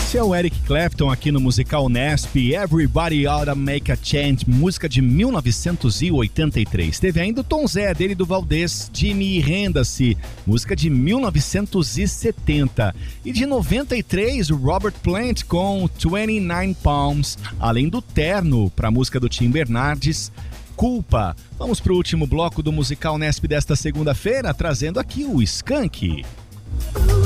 Esse é o Eric Clapton aqui no Musical Nesp, Everybody Oughta Make a Change, música de 1983. Teve ainda o Tom Zé, dele do Valdez, Jimmy Renda-se, música de 1970. E de 93, o Robert Plant com 29 Palms, além do Terno, para a música do Tim Bernardes, Culpa. Vamos para o último bloco do Musical Nesp desta segunda-feira, trazendo aqui o Skank.